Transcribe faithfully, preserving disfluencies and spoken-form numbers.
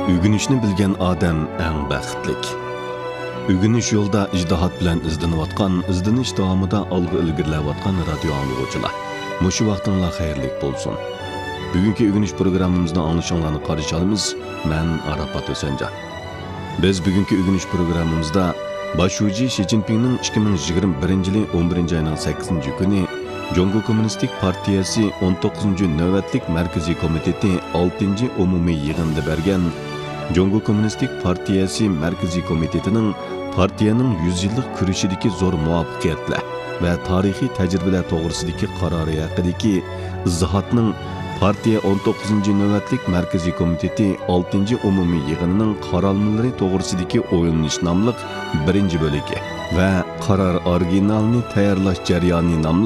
Ügünüşni bilgen adam eng baxtlik. Ügünüş yolda ijdihat bilan izlanayotgan, izlanish davomida olg'a ilgirlayotgan radio anglag'uvchilar. Mushu vaqtinglar xayrlik bo'lsin. Bugungi ügünüş programmamizni anglashinglarni qarshi olamiz. Men Arafat O'sanjon. Biz bugungi ügünüş programmamizda Başuji Xi Jinpingning ikki ming yigirma birinchi yil o'n birinchi oyning sakkizinchi kuni Jongo Kommunistik Partiyasi o'n to'qqizinchi navbatlik markaziy komiteti oltinchi umumiy yig'inida bergan Jongo Kommunistik Partiyasi markaziy komitetining partiyaning yuz yillik kurashidagi zo'r muvaffaqiyatlar va tarixiy tajribalar to'g'risidagi qarori haqidagi izohatning partiya o'n to'qqizinchi navbatlik markaziy komiteti oltinchi umumiy yig'inining qarorlari to'g'risidagi o'yinish nomli birinchi bo'ligi va qaror originalini tayyorlash jarayoni nomli